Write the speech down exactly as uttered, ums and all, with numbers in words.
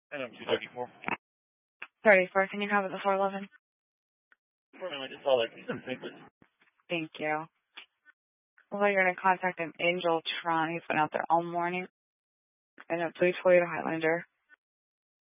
And I'm two thirty-four. thirty-four, can you have it before eleven? I just saw that. Please don't think this. Thank you. Well, you're going to contact an Angel Tron. He's been out there all morning. And a three Toyota Highlander.